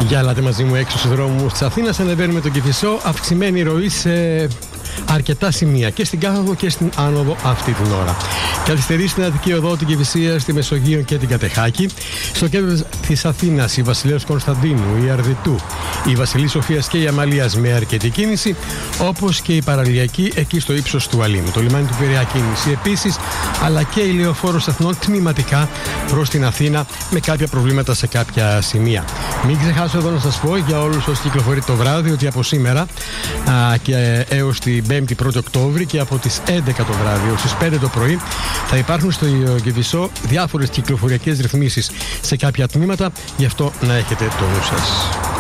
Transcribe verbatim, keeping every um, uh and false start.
Για ελάτε μαζί μου έξω στους δρόμους της Αθήνας. Ανεβαίνουμε τον Κηφισό. Αυξημένη ροή σε αρκετά σημεία και στην κάθοδο και στην άνοδο αυτή την ώρα. Καθυστερεί στην Αττική Οδό, την Κηφισία, στη Μεσογείο και την Κατεχάκη. Στο κέντρο της Αθήνας η Βασιλέως Κωνσταντίνου, η Αρδιτού, η Βασιλής Σοφίας και η Αμαλίας με αρκετή κίνηση, όπως και η Παραλιακή εκεί στο ύψος του Αλήμου. Το λιμάνι του Πειραιά κίνηση επίσης, αλλά και η Λεωφόρος Αθηνών τμηματικά προς την Αθήνα με κάποια προβλήματα σε κάποια σημεία. Μην ξεχάσω εδώ να σας πω για όλους όσοι κυκλοφορείτε το βράδυ ότι από σήμερα α, και έως την πέμπτη πρώτη Οκτώβρη και από τις έντεκα το βράδυ έως τις πέντε το πρωί θα υπάρχουν στο Κηφισό διάφορες κυκλοφοριακές ρυθμίσεις σε κάποια τμήματα, γι' αυτό να έχετε το νου σας.